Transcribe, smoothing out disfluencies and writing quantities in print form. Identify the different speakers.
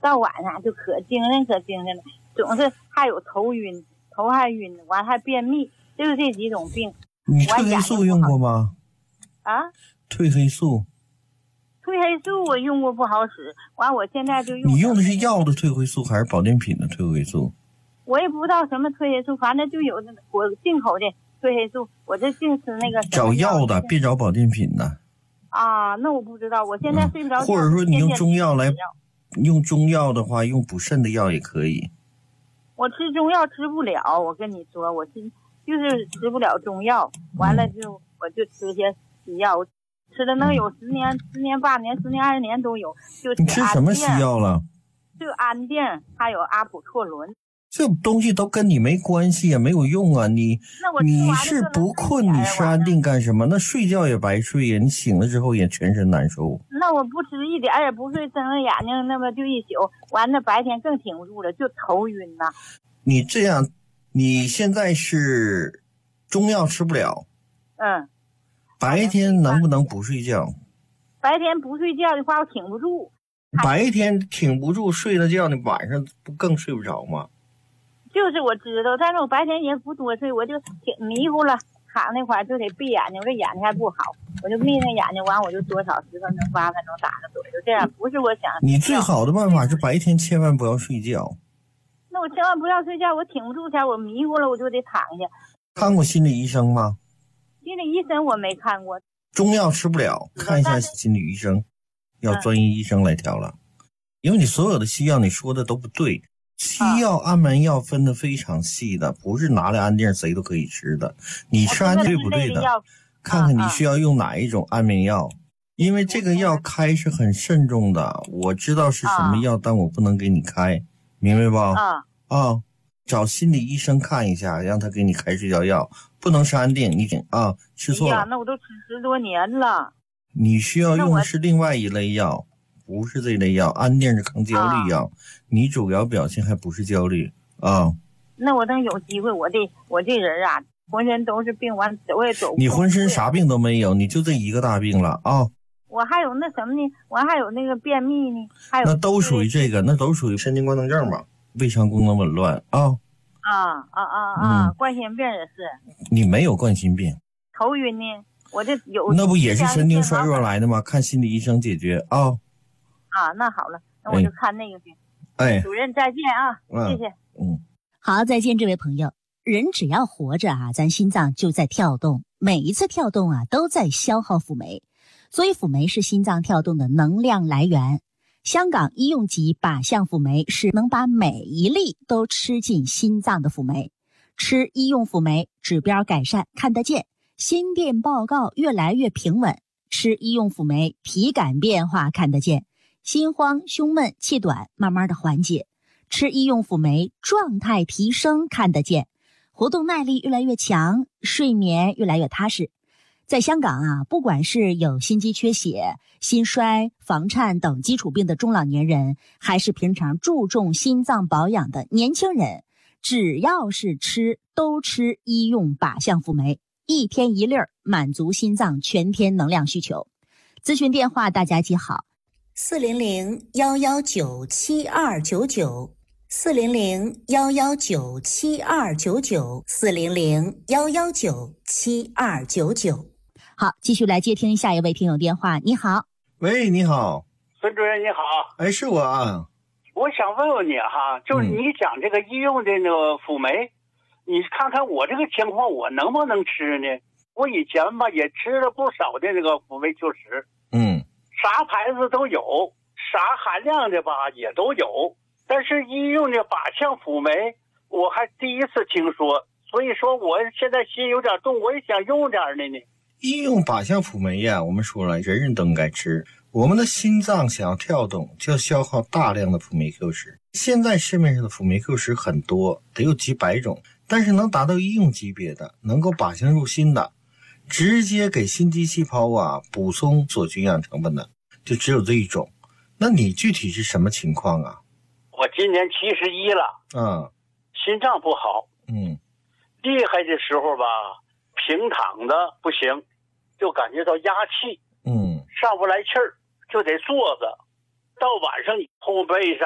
Speaker 1: 到晚上就可精神了，总是还有头晕，头还晕，完还便秘，就是这几种病。
Speaker 2: 你褪黑素用过吗？
Speaker 1: 啊？
Speaker 2: 褪黑素
Speaker 1: 我用过不好使，完我现在就用。
Speaker 2: 你用的是药的褪黑素还是保健品的褪黑素？
Speaker 1: 我也不知道什么褪黑素，反正就有那个我进口的褪黑素，我这净吃那个。
Speaker 2: 找药的，别找保健品的。
Speaker 1: 啊，那我不知道，我现在睡不着觉。
Speaker 2: 或者说你用中药来，用中药的话，用补肾的药也可以。
Speaker 1: 我吃中药吃不了，我跟你说，我就是吃不了中药，完了我就吃些西药，吃了能有10年、10年、8年、10年、20年都有。就
Speaker 2: 你吃什么西药了？
Speaker 1: 就安定，还有阿普唑仑。
Speaker 2: 这东西都跟你没关系啊，没有用啊！你是不困，你吃安定干什么？那睡觉也白睡呀，你醒了之后也全身难受。
Speaker 1: 那我不吃一点也不睡，睁着眼睛那么就一宿，完了白天更挺不住了，就头晕呐。
Speaker 2: 你这样，你现在是中药吃不了，白天能不能不睡觉？
Speaker 1: 白天不睡觉的话，我挺不住。
Speaker 2: 白天挺不住，睡了觉，你晚上不更睡不着吗？
Speaker 1: 就是我知道，但是我白天也不多睡，我就挺迷糊了，躺那块就得闭眼睛，我这眼睛还不好，我就眯着眼睛，完我就多少10分钟、8分钟打个盹，就这样。不是我想。
Speaker 2: 你最好的办法是白天千万不要睡觉。
Speaker 1: 那我千万不要睡觉，我挺不住前，我迷糊了，我就得躺下。
Speaker 2: 看过心理医生吗？
Speaker 1: 心理医生我没看过。
Speaker 2: 中药吃不了，看一下心理医生，要专业医生来调了。因为你所有的西药你说的都不对。西药安眠药分得非常细的，不是拿来安定谁都可以吃的。你吃安定对不对的？看看你需要用哪一种安眠药，因为这个药开是很慎重的。我知道是什么药，但我不能给你开，明白吧？找心理医生看一下，让他给你开这药药，不能吃安定，你吃错了。
Speaker 1: 那我都吃10多年了。
Speaker 2: 你需要用的是另外一类药。不是这类药，安定是抗焦虑药，你主要表现还不是焦虑啊。
Speaker 1: 那我等有机会，我这人啊，浑身都是病，完走也走不。
Speaker 2: 你浑身啥病都没有，你就这一个大病了啊。
Speaker 1: 我还有那什么呢？我还有那个便秘呢，还有
Speaker 2: 那都属于这个，那都属于神经官能症吧？胃肠功能紊乱啊。
Speaker 1: 冠心病也是。
Speaker 2: 你没有冠心病。
Speaker 1: 头晕呢，我这有。
Speaker 2: 那不也是神经衰弱来的吗？看心理医生解决啊。
Speaker 1: 那好了，那我就看那个去。主任再见啊，谢谢。
Speaker 3: 好，再见，这位朋友。人只要活着咱心脏就在跳动，每一次跳动都在消耗辅酶，所以辅酶是心脏跳动的能量来源。香港医用级靶向辅酶是能把每一粒都吃进心脏的辅酶。吃医用辅酶，指标改善看得见，心电报告越来越平稳。吃医用辅酶，体感变化看得见。心慌、胸闷、气短慢慢的缓解，吃医用辅酶状态提升看得见，活动耐力越来越强，睡眠越来越踏实。在香港不管是有心肌缺血、心衰、房颤等基础病的中老年人，还是平常注重心脏保养的年轻人，只要是都吃医用靶向辅酶，一天一粒儿，满足心脏全天能量需求。咨询电话大家记好，400-119-7299，400-119-7299，400-119-7299。好，继续来接听下一位听友电话。你好。
Speaker 2: 喂，你好。
Speaker 4: 孙主任你好。
Speaker 2: 哎，是我啊。
Speaker 4: 我想问问你就是你讲这个医用的那个辅酶，你看看我这个情况我能不能吃呢？我以前也吃了不少的那个辅酶Q10，啥牌子都有，啥含量的也都有，但是医用的靶向辅酶我还第一次听说，所以说我现在心有点动，我也想用点的呢。
Speaker 2: 医用靶向辅酶我们说了，人人都应该吃。我们的心脏想要跳动，就要消耗大量的辅酶 Q10。现在市面上的辅酶 Q10 很多，得有几百种，但是能达到医用级别的，能够靶向入心的，直接给心肌细胞补充所需营养成分的，就只有这一种。那你具体是什么情况啊？
Speaker 4: 我今年71了，心脏不好，厉害的时候平躺的不行，就感觉到压气，上不来气儿，就得坐着。到晚上后背上